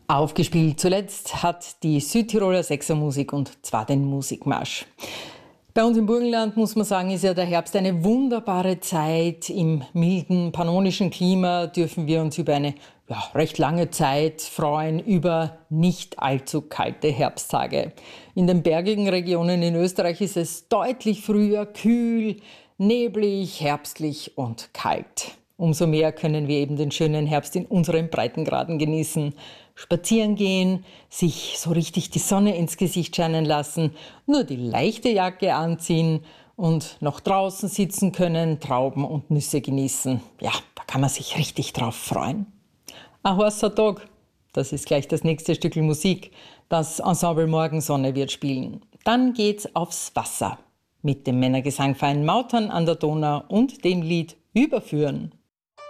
Aufgespielt zuletzt hat die Südtiroler Sechsermusik und zwar den Musikmarsch. Bei uns im Burgenland, muss man sagen, ist ja der Herbst eine wunderbare Zeit. Im milden, pannonischen Klima dürfen wir uns über eine recht lange Zeit freuen, über nicht allzu kalte Herbsttage. In den bergigen Regionen in Österreich ist es deutlich früher kühl, neblig, herbstlich und kalt. Umso mehr können wir eben den schönen Herbst in unseren Breitengraden genießen. Spazieren gehen, sich so richtig die Sonne ins Gesicht scheinen lassen, nur die leichte Jacke anziehen und noch draußen sitzen können, Trauben und Nüsse genießen. Ja, da kann man sich richtig drauf freuen. Ein heißer Tag, das ist gleich das nächste Stückel Musik. Das Ensemble Morgensonne wird spielen. Dann geht's aufs Wasser mit dem Männergesangverein Mautern an der Donau und dem Lied Überführen.